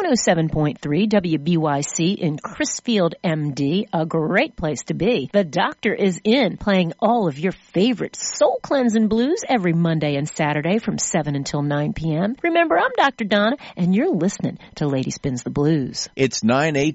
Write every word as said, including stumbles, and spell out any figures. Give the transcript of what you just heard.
one oh seven point three W B Y C in Crisfield, M D, a great place to be. The Doctor is in, playing all of your favorite soul cleansing blues every Monday and Saturday from seven until nine p.m. Remember, I'm Doctor Donna, and you're listening to Lady Spins the Blues. It's nine eighteen.